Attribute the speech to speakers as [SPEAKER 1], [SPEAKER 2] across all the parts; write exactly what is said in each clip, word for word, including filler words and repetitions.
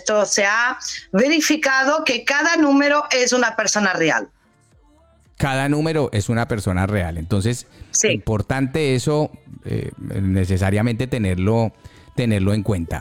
[SPEAKER 1] esto se ha verificado que cada número es una persona real.
[SPEAKER 2] Cada número es una persona real. Entonces,
[SPEAKER 1] sí.
[SPEAKER 2] Importante eso, eh, necesariamente tenerlo, tenerlo en cuenta.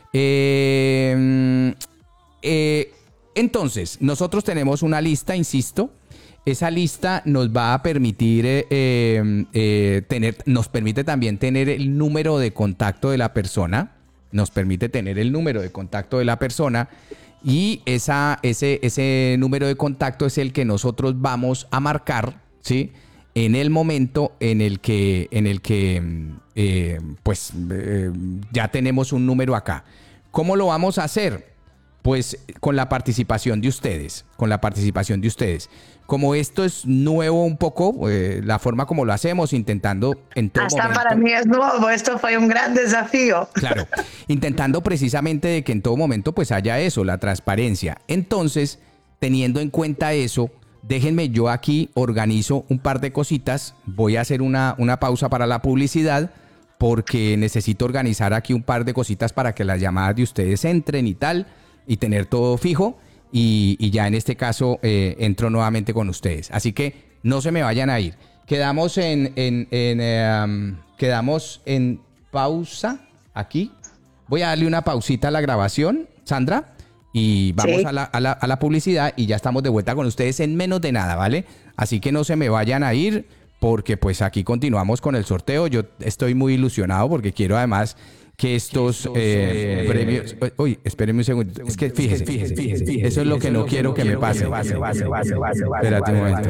[SPEAKER 2] Eh, eh, entonces, nosotros tenemos una lista, insisto. Esa lista nos va a permitir eh, eh, tener, nos permite también tener el número de contacto de la persona. Nos permite tener el número de contacto de la persona. Y esa, ese, ese número de contacto es el que nosotros vamos a marcar, ¿sí? En el momento en el que, en el que eh, pues, eh, ya tenemos un número acá. ¿Cómo lo vamos a hacer? Pues con la participación de ustedes, con la participación de ustedes. Como esto es nuevo un poco, eh, la forma como lo hacemos, intentando en todo
[SPEAKER 1] Hasta
[SPEAKER 2] momento...
[SPEAKER 1] para mí es nuevo, esto fue un gran desafío.
[SPEAKER 2] Claro, intentando precisamente de que en todo momento pues haya eso, la transparencia. Entonces, teniendo en cuenta eso, déjenme yo aquí organizo un par de cositas. Voy a hacer una, una pausa para la publicidad porque necesito organizar aquí un par de cositas para que las llamadas de ustedes entren y tal, y tener todo fijo. Y, y ya en este caso eh, entro nuevamente con ustedes. Así que no se me vayan a ir. Quedamos en, en, en eh, um, quedamos en pausa aquí. Voy a darle una pausita a la grabación, Sandra, y vamos
[SPEAKER 1] sí.
[SPEAKER 2] a, la, a, la, a la publicidad y ya estamos de vuelta con ustedes en menos de nada, ¿vale? Así que no se me vayan a ir porque pues aquí continuamos con el sorteo. Yo estoy muy ilusionado porque quiero además... que estos eh, premios... Uy, espérenme un segundo. Es que fíjese, fíjese, fíjese. Eso es lo que no quiero que me pase. Espérate un momento.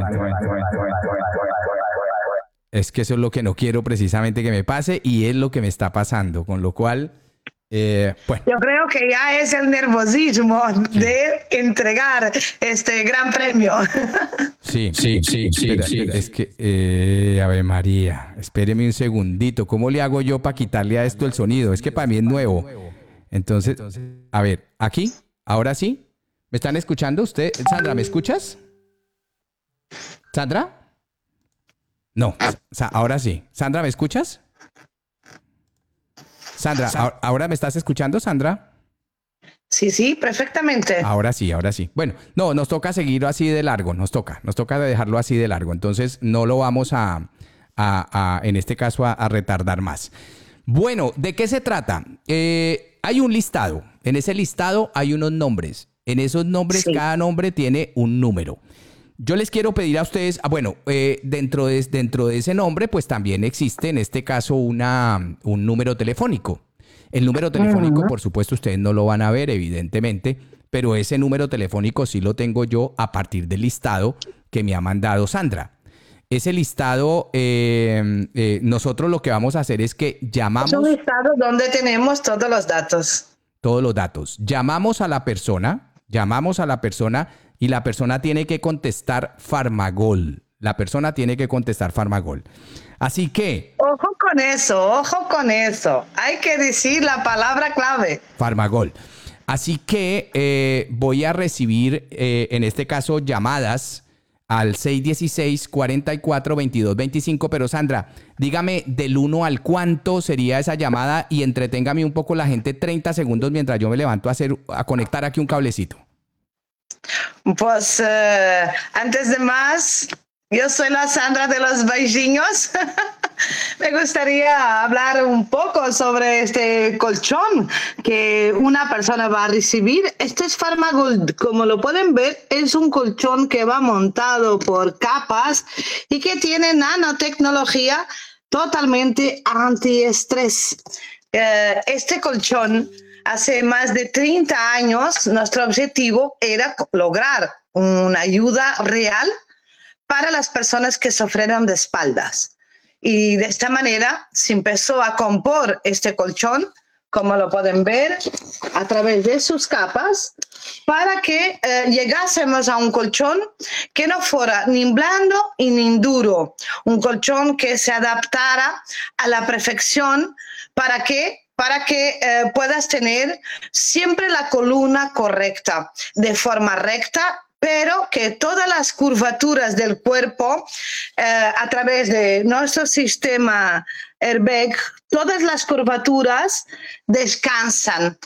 [SPEAKER 2] Es que eso es lo que no quiero precisamente que me pase y es lo que me está pasando. Con lo cual, eh, bueno.
[SPEAKER 1] Yo creo que ya es el nerviosismo sí. de entregar este gran premio.
[SPEAKER 2] Sí, sí, sí, sí. Espera, sí. Es que, eh, a ver, María, espéreme un segundito. ¿Cómo le hago yo para quitarle a esto el sonido? Es que para mí es nuevo. Entonces, a ver, aquí, ahora sí. ¿Me están escuchando usted? Sandra, ¿me escuchas? ¿Sandra? No, ahora sí. Sandra, ¿me escuchas? Sandra, ¿ahora me estás escuchando, Sandra?
[SPEAKER 1] Sí, sí, perfectamente.
[SPEAKER 2] Ahora sí, ahora sí. Bueno, no, nos toca seguir así de largo, nos toca, nos toca dejarlo así de largo. Entonces no lo vamos a, a, a en este caso, a, a retardar más. Bueno, ¿de qué se trata? Eh, hay un listado. En ese listado hay unos nombres. En esos nombres, sí. Cada nombre tiene un número. Yo les quiero pedir a ustedes, ah, bueno, eh, dentro, de, dentro de ese nombre, pues también existe en este caso una, un número telefónico. El número telefónico, uh-huh. por supuesto, ustedes no lo van a ver, evidentemente, pero ese número telefónico sí lo tengo yo a partir del listado que me ha mandado Sandra. Ese listado, eh, eh, nosotros lo que vamos a hacer es que llamamos...
[SPEAKER 1] Es un listado donde tenemos todos los datos.
[SPEAKER 2] Todos los datos. Llamamos a la persona, llamamos a la persona y la persona tiene que contestar Farmagol. La persona tiene que contestar Farmagol. Así que...
[SPEAKER 1] Ojo con eso, ojo con eso. Hay que decir la palabra clave.
[SPEAKER 2] Farmagol. Así que eh, voy a recibir, eh, en este caso, llamadas al seis uno seis, cuatro cuatro, veintidós veinticinco. Pero Sandra, dígame del uno al cuánto sería esa llamada y entreténgame un poco la gente treinta segundos mientras yo me levanto a, hacer, a conectar aquí un cablecito.
[SPEAKER 1] Pues eh, antes de más, yo soy la Sandra de los beijinhos. Me gustaría hablar un poco sobre este colchón que una persona va a recibir. Este es Farmagol. Como lo pueden ver, es un colchón que va montado por capas y que tiene nanotecnología totalmente antiestrés. Eh, este colchón, hace más de treinta años, nuestro objetivo era lograr una ayuda real para las personas que sufrieron de espaldas. Y de esta manera se empezó a compor este colchón, como lo pueden ver, a través de sus capas, para que eh, llegásemos a un colchón que no fuera ni blando y ni duro. Un colchón que se adaptara a la perfección para que para que eh, puedas tener siempre la columna correcta, de forma recta, pero que todas las curvaturas del cuerpo, eh, a través de nuestro sistema airbag, todas las curvaturas descansan.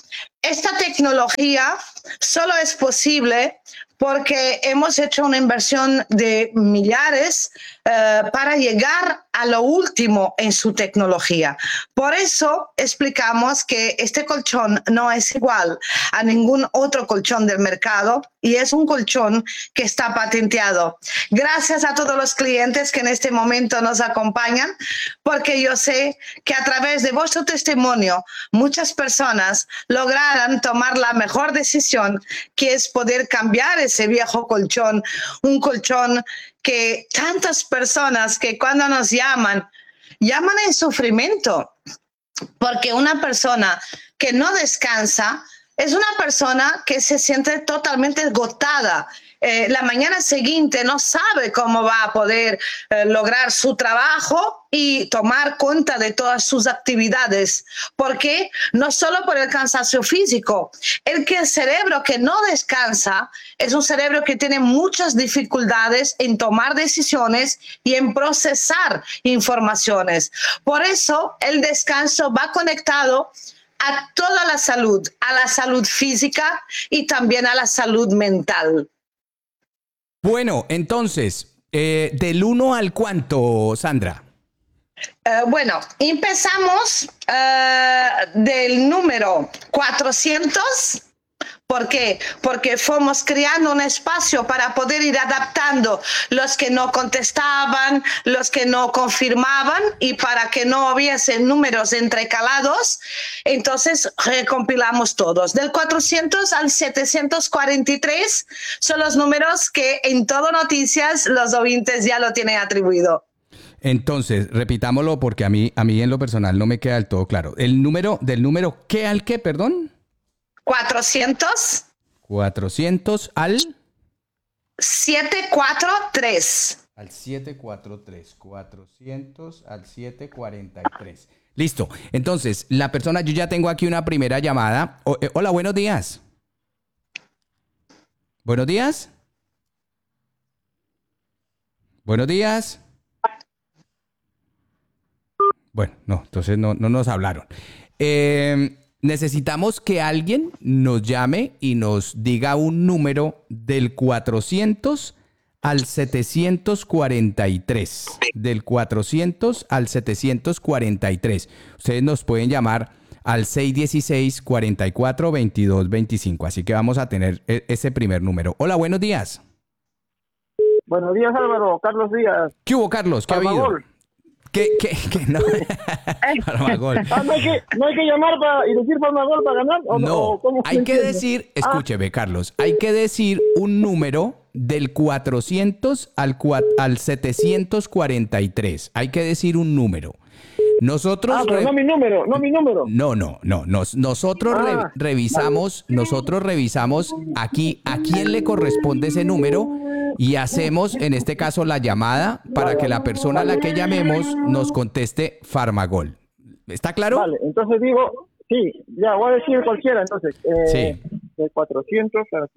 [SPEAKER 1] esta tecnología solo es posible porque hemos hecho una inversión de millares eh, para llegar a lo último en su tecnología. Por eso explicamos que este colchón no es igual a ningún otro colchón del mercado y es un colchón que está patenteado. Gracias a todos los clientes que en este momento nos acompañan, porque yo sé que a través de vuestro testimonio muchas personas lograrán tomar la mejor decisión, que es poder cambiar ese viejo colchón, un colchón que tantas personas que cuando nos llaman, llaman en sufrimiento, porque una persona que no descansa es una persona que se siente totalmente agotada. Eh, la mañana siguiente no sabe cómo va a poder eh, lograr su trabajo y tomar cuenta de todas sus actividades. ¿Por qué? No solo por el cansancio físico. El que el cerebro que no descansa es un cerebro que tiene muchas dificultades en tomar decisiones y en procesar informaciones. Por eso el descanso va conectado a toda la salud, a la salud física y también a la salud mental.
[SPEAKER 2] Bueno, entonces, eh, del uno al cuánto, Sandra.
[SPEAKER 1] Uh, bueno, empezamos uh, del número cuatrocientos. ¿Por qué? Porque fuimos creando un espacio para poder ir adaptando los que no contestaban, los que no confirmaban y para que no hubiesen números entrecalados. Entonces recompilamos todos. Del cuatrocientos al setecientos cuarenta y tres son los números que en Todo Noticias los oyentes ya lo tienen atribuido.
[SPEAKER 2] Entonces, repitámoslo porque a mí, a mí en lo personal no me queda del todo claro. El número, del número ¿qué al qué, perdón?
[SPEAKER 1] cuatrocientos.
[SPEAKER 2] cuatrocientos al...
[SPEAKER 1] setecientos cuarenta y tres.
[SPEAKER 2] Al setecientos cuarenta y tres. cuatrocientos al setecientos cuarenta y tres. Listo. Entonces, la persona, yo ya tengo aquí una primera llamada. O, eh, hola, buenos días. Buenos días. Buenos días. Bueno, no, entonces no, no nos hablaron. Eh... Necesitamos que alguien nos llame y nos diga un número del cuatrocientos al setecientos cuarenta y tres. Del cuatrocientos al setecientos cuarenta y tres. Ustedes nos pueden llamar al seis uno seis, cuatro cuatro, veintidós veinticinco. Así que vamos a tener ese primer número. Hola, buenos días.
[SPEAKER 3] Buenos días, Álvaro. Carlos Díaz.
[SPEAKER 2] ¿Qué hubo, Carlos? ¿Qué ha habido? ¿Qué, qué, qué? No. Farmagol.
[SPEAKER 3] Ah, ¿no, hay que, ¿No hay que llamar para, y decir Farmagol para ganar? ¿O
[SPEAKER 2] no,
[SPEAKER 3] o cómo
[SPEAKER 2] hay que decir, escúcheme, ah. Carlos, hay que decir un número del cuatrocientos al, al setecientos cuarenta y tres. Hay que decir un número. Nosotros...
[SPEAKER 3] Ah, pero no mi número, no mi número.
[SPEAKER 2] No, no, no. Nos, nosotros ah, re, revisamos, vale. nosotros revisamos aquí a quién le corresponde ese número y hacemos, en este caso, la llamada para que la persona a la que llamemos nos conteste Farmagol. ¿Está claro?
[SPEAKER 3] Vale, entonces digo, sí, ya voy a decir cualquiera, entonces. Eh,
[SPEAKER 2] sí.
[SPEAKER 3] De cuatrocientos a...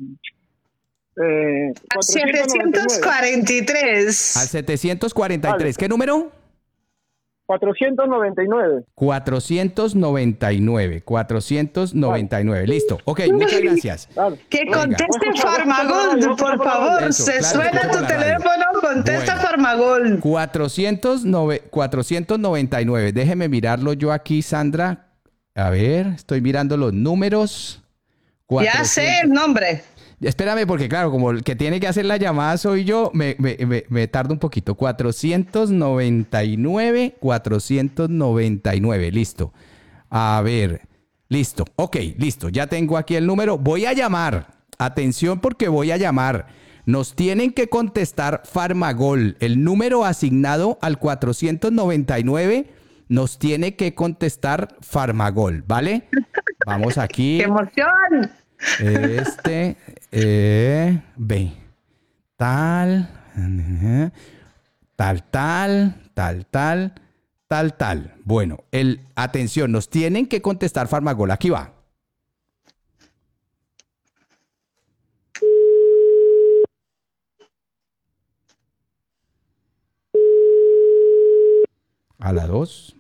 [SPEAKER 3] Eh,
[SPEAKER 1] setecientos cuarenta y tres.
[SPEAKER 2] Al setecientos cuarenta y tres. Vale. ¿Qué número?
[SPEAKER 3] cuatrocientos noventa y nueve.
[SPEAKER 2] cuatrocientos noventa y nueve. cuatrocientos noventa y nueve. Vale. Listo. Ok, muchas gracias.
[SPEAKER 1] Vale. Que conteste Farmagol, por favor. Eso, Se claro, suena tu teléfono, contesta bueno. Farmagol.
[SPEAKER 2] cuatrocientos noventa y nueve. Déjeme mirarlo yo aquí, Sandra. A ver, estoy mirando los números.
[SPEAKER 1] cuatrocientos. Ya sé el nombre.
[SPEAKER 2] Espérame, porque claro, como el que tiene que hacer la llamada soy yo, me, me, me, me tardo un poquito. cuatrocientos noventa y nueve, cuatrocientos noventa y nueve, listo. A ver, listo, ok, listo. Ya tengo aquí el número. Voy a llamar. Atención porque voy a llamar. Nos tienen que contestar Farmagol. El número asignado al cuatrocientos noventa y nueve nos tiene que contestar Farmagol, ¿vale? Vamos aquí.
[SPEAKER 1] ¡Qué emoción!
[SPEAKER 2] Este, eh, ve, tal, tal, tal, tal, tal, tal, tal. Bueno, el, atención, nos tienen que contestar Farmagol. Aquí va. A la dos.